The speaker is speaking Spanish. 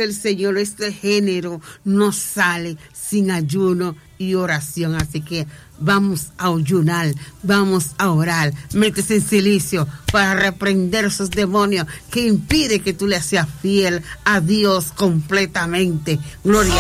dice el Señor, este género no sale sin ayuno y oración. Así que vamos a ayunar, vamos a orar. Métese en silicio para reprender esos demonios que impiden que tú le seas fiel a Dios completamente. Gloria